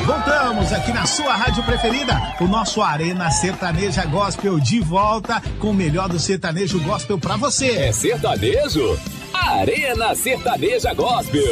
Voltamos aqui na sua rádio preferida, o nosso Arena Sertaneja Gospel de volta com o melhor do sertanejo gospel pra você. É sertanejo? Arena Sertaneja Gospel.